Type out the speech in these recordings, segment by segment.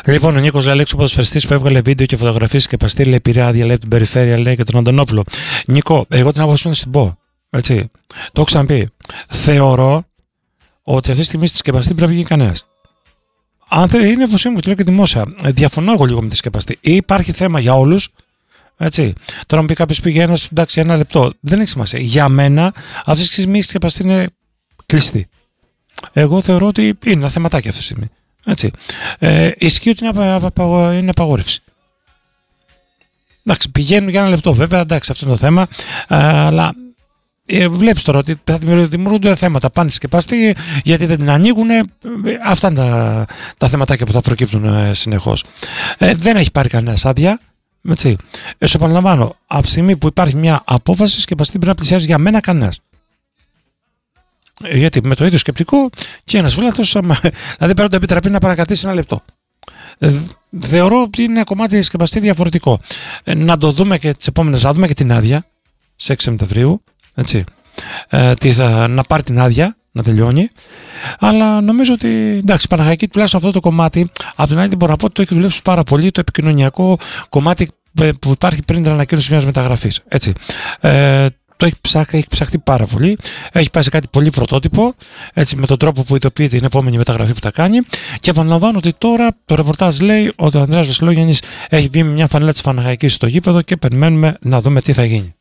Λοιπόν, ο Νίκος Λαλέξου, ο ποδοσφαιριστής που έβγαλε βίντεο και φωτογραφίες και παστή, λέει πήρε άδεια, λέει από την περιφέρεια, λέει και τον Αντωνόπουλο. Νίκο, εγώ την άποψη να την πω. Έτσι. Το έχω ξαναπεί. Θεωρώ ότι αυτή τη στιγμή στη σκεπαστή πρέπει να βγει κανένας. Αν δεν είναι εφοσία μου, το λέω και δημόσια. Διαφωνώ εγώ λίγο με τη σκεπαστή. Υπάρχει θέμα για όλους. Έτσι. Τώρα μου πει κάποιος πήγε εντάξει, ένα λεπτό. Δεν έχει σημασία. Για μένα αυτή τη στιγμή η σκεπαστή είναι κλειστή. Εγώ θεωρώ ότι είναι ένα θεματάκι αυτή τη στιγμή. Έτσι. Ισχύει ότι είναι απαγόρευση. Εντάξει, πηγαίνουν για ένα λεπτό, βέβαια, εντάξει, αυτό είναι το θέμα. Αλλά βλέπεις τώρα ότι θα δημιουργούνται θέματα. Πάνε στη σκεπαστή, γιατί δεν την ανοίγουν. Αυτά είναι τα θεματάκια που θα προκύπτουν συνεχώς. Δεν έχει πάρει κανένα άδεια. Έτσι. Σου επαναλαμβάνω, από τη στιγμή που υπάρχει μια απόφαση, η σκεπαστή πρέπει να πλησιάζει για μένα κανένας. Γιατί με το ίδιο σκεπτικό και ένας φίλος, δηλαδή παίρνει το επιτραπή να παρακατήσει ένα λεπτό. Θεωρώ ότι είναι ένα κομμάτι σκεπαστή διαφορετικό. Να το δούμε και τις επόμενες, να δούμε και την άδεια σε 6 Σεπτεμβρίου. Έτσι. Να πάρει την άδεια, να τελειώνει. Αλλά νομίζω ότι εντάξει, η Παναχαϊκή τουλάχιστον αυτό το κομμάτι, από την άλλη μπορώ να πω ότι το έχει δουλέψει πάρα πολύ το επικοινωνιακό κομμάτι που υπάρχει πριν την ανακοίνωση μιας μεταγραφής. Έτσι. Το έχει ψαχτεί πάρα πολύ. Έχει πάει σε κάτι πολύ πρωτότυπο, έτσι, με τον τρόπο που ειδοποιεί την επόμενη μεταγραφή που θα κάνει. Και επαναλαμβάνω ότι τώρα το ρεπορτάζ λέει ότι ο Ανδρέας Βασιλόγιαννης έχει βγει με μια φανέλα της Παναχαϊκής στο γήπεδο και περιμένουμε να δούμε τι θα γίνει.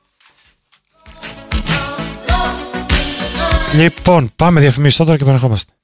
Λοιπόν, πάμε διαφημίσεις τώρα και επανερχόμαστε.